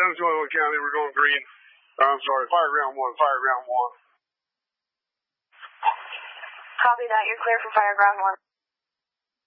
Venezuela County, we're going green. I'm sorry, fire ground 1, fire ground 1. Copy that, you're clear for fire ground 1.